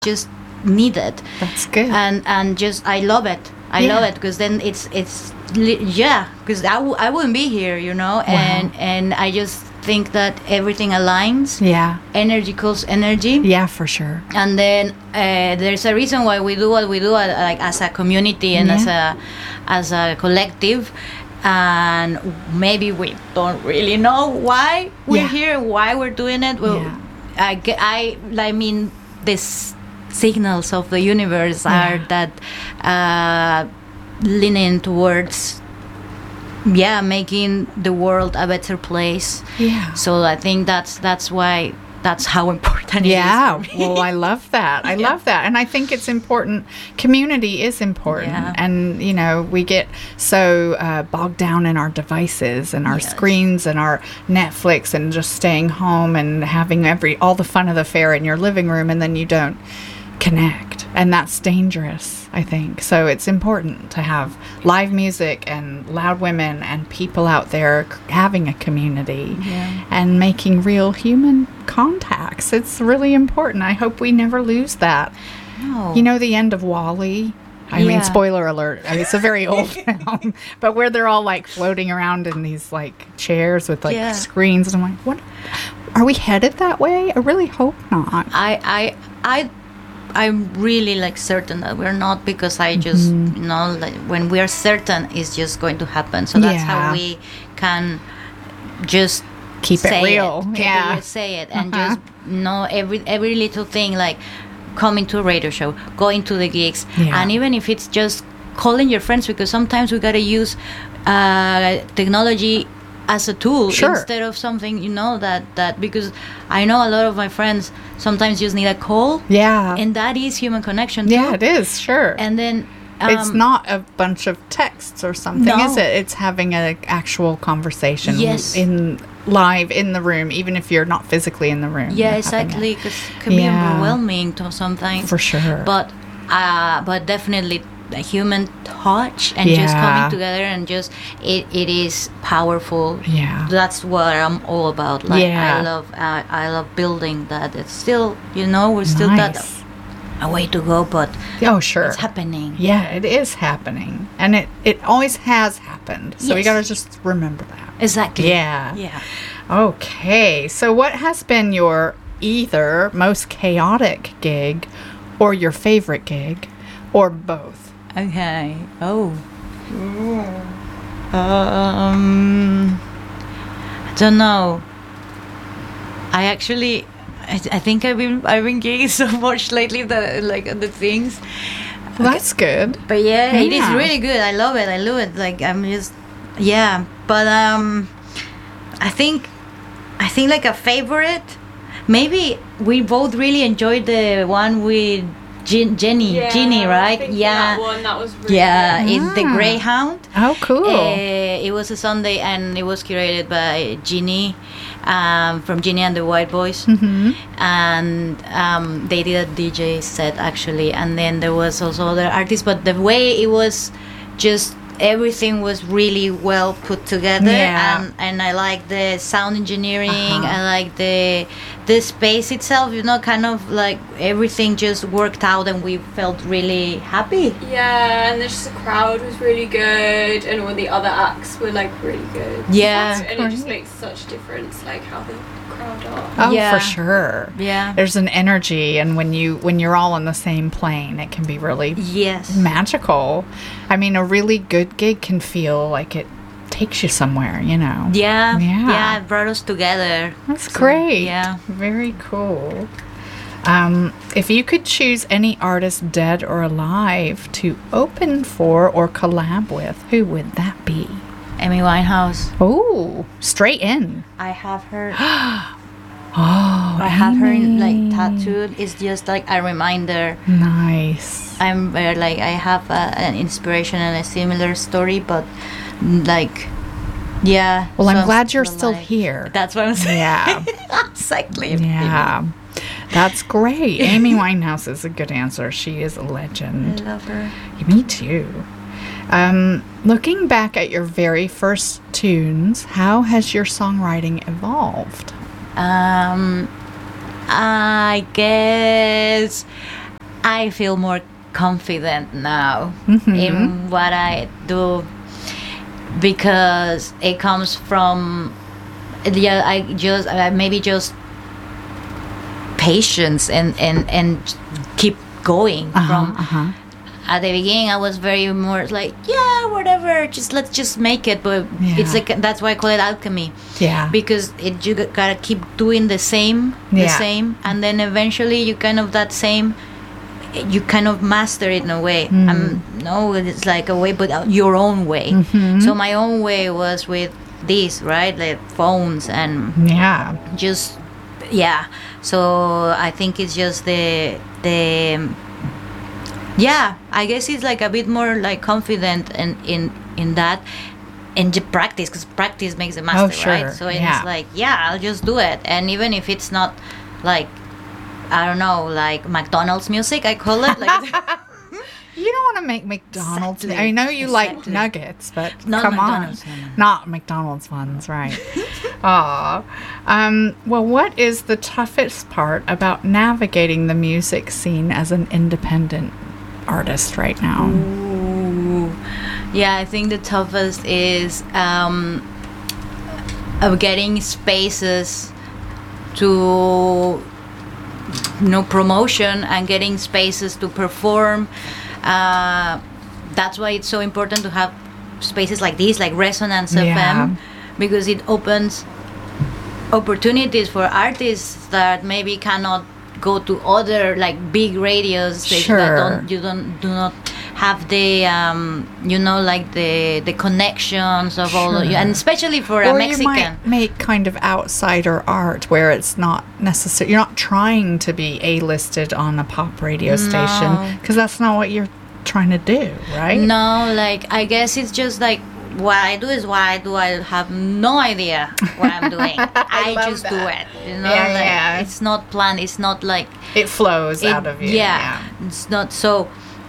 just need it. That's good. And just I love it. I love it because then it's because I wouldn't be here, and I just think that everything aligns. Yeah. Energy calls energy. Yeah, for sure. And then there's a reason why we do what we do, like as a community and as a collective. And maybe we don't really know why we're here, why we're doing it. Well, I mean, this signals of the universe are that leaning towards making the world a better place. So I think that's why, that's how important it is for me. Well, I love that. I love that. And I think it's important. Community is important. And, we get so bogged down in our devices and our screens and our Netflix and just staying home and having all the fun of the fair in your living room, and then you don't connect. And that's dangerous, I think. So it's important to have live music and loud women and people out there having a community and making real human contacts. It's really important. I hope we never lose that. No. The end of WALL-E? I mean, spoiler alert. I mean, it's a very old film, but where they're all like floating around in these like chairs with like screens. And I'm like, what? Are we headed that way? I really hope not. I'm really certain that we're not, because I just when we are certain it's just going to happen. So that's how we can just keep it real. Say it and just every little thing, like coming to a radio show, going to the gigs, and even if it's just calling your friends, because sometimes we gotta use technology as a tool instead of something, that because I know a lot of my friends sometimes just need a call. And that is human connection too. Yeah, it is, sure. And then it's not a bunch of texts or something, is it? It's having an actual conversation live in the room, even if you're not physically in the room. Yeah, exactly, because it can be overwhelming to sometimes. For sure. But definitely a human touch and just coming together and just it is powerful. That's what I'm all about. I love building that. It's still we're still got a way to go, but it's happening. It is happening, and it always has happened, so we gotta just remember that. Exactly. Okay, so what has been your either most chaotic gig or your favorite gig, or both? Okay. I don't know. I think I've been gigging so much lately that the things. Well, that's good. But it is really good. I love it. I'm just But I think a favorite. Maybe we both really enjoyed the one with Jeannie, right? That one, that was really good. It's the Greyhound. Oh, cool. It was a Sunday, and it was curated by Jeannie, from Jeannie and the White Boys. And they did a DJ set, actually, and then there was also other artists, but the way it was just everything was really well put together, and I like the sound engineering. I like the space itself, kind of like everything just worked out, and we felt really happy. And the crowd was really good, and all the other acts were really good. And it just makes such a difference, how the crowd are. For sure. There's an energy, and when you're all on the same plane, it can be really magical. I mean, a really good gig can feel like it takes you somewhere, it brought us together. That's great. Very cool. If you could choose any artist, dead or alive, to open for or collab with, who would that be? Amy Winehouse. Oh, straight in. I have her. I have her tattooed. It's just a reminder. Nice. I'm I have an inspiration and a similar story, but Well, I'm glad you're still here. That's what I'm saying. Yeah. Exactly. Yeah. That's great. Amy Winehouse is a good answer. She is a legend. I love her. Me too. Looking back at your very first tunes, how has your songwriting evolved? I guess I feel more confident now in what I do, because it comes from maybe just patience and keep going from. At the beginning, I was very more like, whatever, let's just make it. But it's like, that's why I call it alchemy. Yeah. Because you gotta keep doing the same, and then eventually you kind of you kind of master it in a way. No, it's like a way, but your own way. So my own way was with this, right? Like phones and So I think it's just I guess it's like a bit more like confident in that, and just practice, because practice makes a master, right? So it's like, I'll just do it, and even if it's not like, I don't know, like McDonald's music, I call it. Like, you don't want to make McDonald's. Exactly. I know you like nuggets, but not come McDonald's, on, not McDonald's ones, right? Aw. Well, what is the toughest part about navigating the music scene as an independent artist right now? Ooh. Yeah, I think the toughest is of getting spaces to promotion and getting spaces to perform. That's why it's so important to have spaces like this, like Resonance FM, because it opens opportunities for artists that maybe cannot go to other like big radio stations that do not have the like the connections of all of you, and especially for a Mexican. Or you might make kind of outsider art where it's not necessary. You're not trying to be A-listed on a pop radio station, because that's not what you're trying to do, right? No, like I guess it's just like, what I do is what I do. I have no idea what I'm doing. I just do it. It's not planned. It's not like it flows out of you. Yeah, it's not. So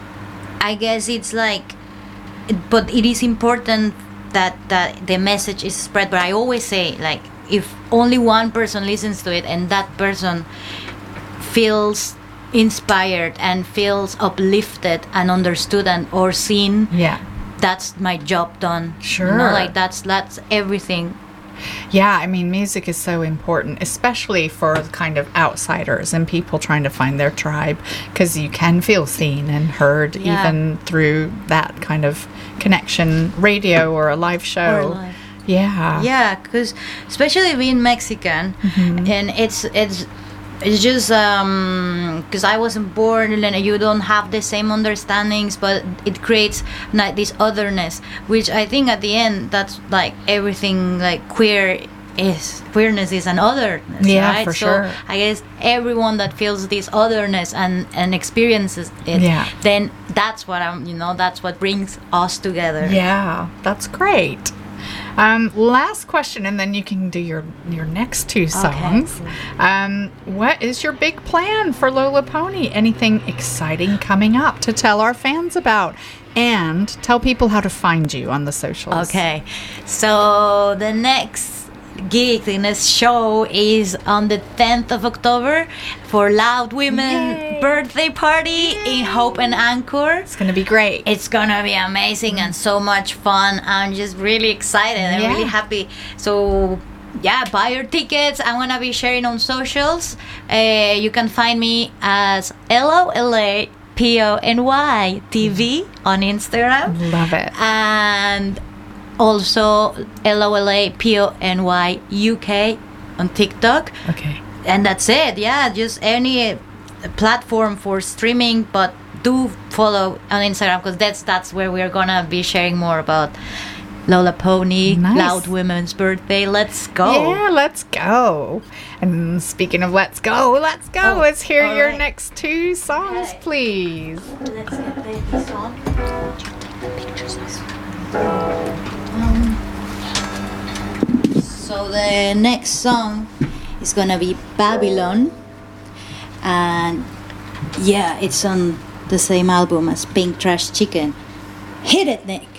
I guess it's like, but it is important that the message is spread. But I always say, like, if only one person listens to it and that person feels inspired and feels uplifted and understood or seen, that's my job done. Sure. Like that's everything. Yeah, I mean, music is so important, especially for kind of outsiders and people trying to find their tribe, because you can feel seen and heard even through that kind of connection, radio or a live show. Yeah, because especially being Mexican, and it's just because I wasn't born, and you don't have the same understandings, but it creates like this otherness, which I think at the end that's like everything like queerness is an otherness, right? For sure. So I guess everyone that feels this otherness and experiences it, then that's what that's what brings us together. Yeah, that's great. Last question, and then you can do your next two songs. Okay. What is your big plan for Lola Pony? Anything exciting coming up to tell our fans about? And tell people how to find you on the socials. Okay. So the next gig, the next show is on the 10th of October for Loud Women birthday party in Hope and Anchor. It's going to be great. It's going to be amazing and so much fun. I'm just really excited. I'm really happy. So buy your tickets. I'm going to be sharing on socials. You can find me as LOLA PONY TV on Instagram. Love it. And also LOLA PONY UK on TikTok. Okay. And that's it. Yeah, just any platform for streaming, but do follow on Instagram, because that's where we're gonna be sharing more about Lola Pony, Loud Women's birthday. Let's go. Yeah, let's go. And speaking of let's go. Let's hear your next two songs, please. Let's get this on. Check the pictures as so the next song is gonna be Babylon, and it's on the same album as Pink Trash Chicken. Hit it, Nick.